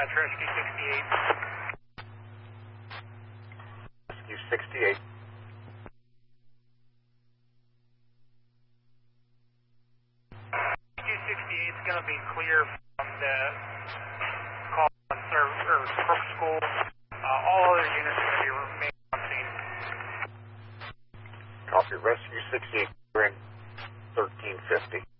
Rescue 68. Rescue 68. Rescue 68 is going to be clear from the call or Brook School. All other units are going to be remaining on scene. Copy. Rescue 68, we're in 1350.